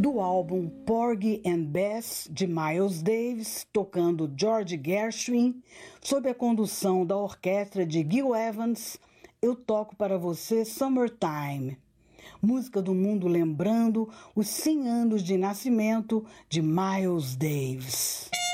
Do álbum Porgy and Bess, de Miles Davis, tocando George Gershwin, sob a condução da orquestra de Gil Evans, eu toco para você Summertime, música do mundo lembrando os 100 anos de nascimento de Miles Davis.